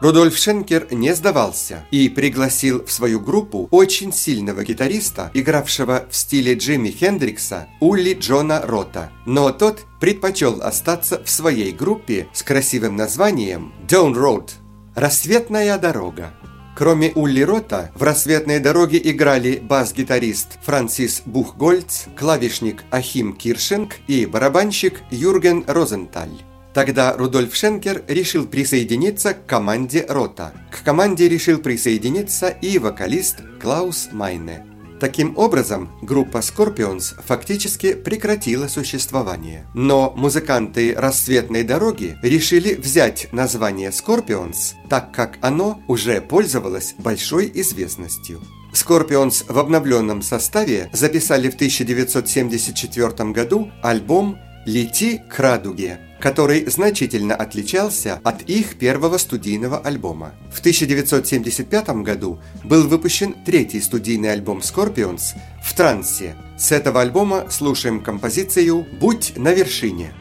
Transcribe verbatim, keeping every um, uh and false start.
Рудольф Шенкер не сдавался и пригласил в свою группу очень сильного гитариста, игравшего в стиле Джимми Хендрикса, Улли Джона Рота. Но тот предпочел остаться в своей группе с красивым названием «Dawn Road» – «Рассветная дорога». Кроме Улли Рота, в «Рассветной дороге» играли бас-гитарист Франсис Бухгольц, клавишник Ахим Киршинг и барабанщик Юрген Розенталь. Тогда Рудольф Шенкер решил присоединиться к команде Рота. К команде решил присоединиться и вокалист Клаус Майне. Таким образом, группа Scorpions фактически прекратила существование. Но музыканты «Рассветной дороги» решили взять название Scorpions, так как оно уже пользовалось большой известностью. Scorpions в обновленном составе записали в тысяча девятьсот семьдесят четвёртом году альбом «Лети к радуге», который значительно отличался от их первого студийного альбома. В тысяча девятьсот семьдесят пятом году был выпущен третий студийный альбом Scorpions «В трансе». С этого альбома слушаем композицию «Будь на вершине».